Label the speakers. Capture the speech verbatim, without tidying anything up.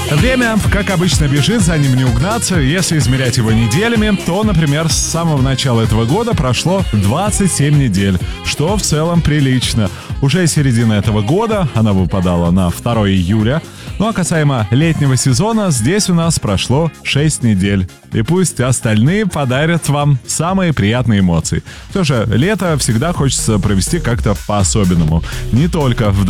Speaker 1: Время, как обычно, бежит, за ним не угнаться. Если измерять его неделями, то, например, с самого начала этого года прошло двадцать семь недель, что в целом прилично. Уже середина этого года, она выпадала на второе июля. Ну а касаемо летнего сезона, здесь у нас прошло шесть недель. И пусть остальные подарят вам самые приятные эмоции. Все же, лето всегда хочется провести как-то по-особенному. Не только в